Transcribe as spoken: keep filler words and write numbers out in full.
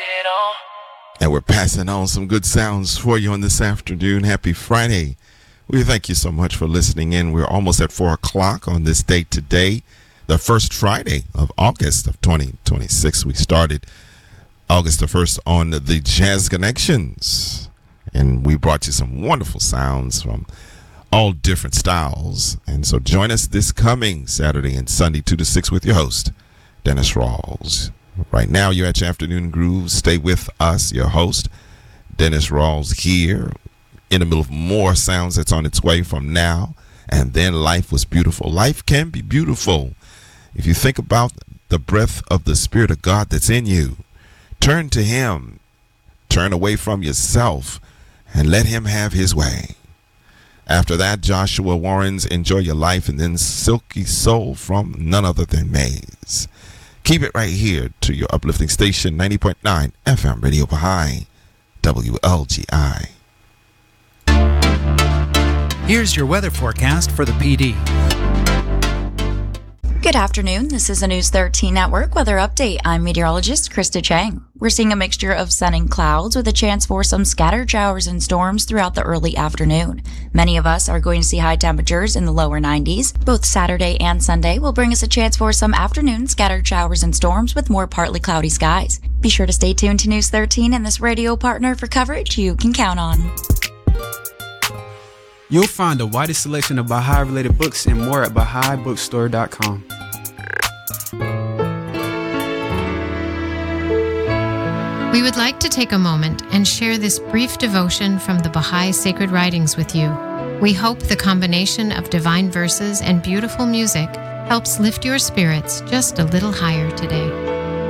it on. And we're passing on some good sounds for you on this afternoon. Happy Friday. We thank you so much for listening in. We're almost at four o'clock on this date today, the first Friday of August of twenty twenty-six. We started August the first on the Jazz Connections, and we brought you some wonderful sounds from all different styles. And so join us this coming Saturday and Sunday, two to six, with your host, Dennis Rawls. Right now, you're at your afternoon groove. Stay with us, your host, Dennis Rawls, here in the middle of more sounds that's on its way from now and then. Life was beautiful. Life can be beautiful if you think about the breath of the Spirit of God that's in you. Turn to Him. Turn away from yourself and let Him have His way. After that, Joshua Warren's Enjoy Your Life, and then Silky Soul from none other than Maze. Keep it right here to your uplifting station, ninety point nine F M Radio Baha'i, W L G I. Here's your weather forecast for the P D. Good afternoon. This is a News thirteen Network weather update. I'm meteorologist Krista Chang. We're seeing a mixture of sun and clouds with a chance for some scattered showers and storms throughout the early afternoon. Many of us are going to see high temperatures in the lower nineties. Both Saturday and Sunday will bring us a chance for some afternoon scattered showers and storms with more partly cloudy skies. Be sure to stay tuned to News thirteen and this radio partner for coverage you can count on. You'll find the widest selection of Baha'i-related books and more at Baha'i Bookstore dot com. We would like to take a moment and share this brief devotion from the Baha'i Sacred Writings with you. We hope the combination of divine verses and beautiful music helps lift your spirits just a little higher today.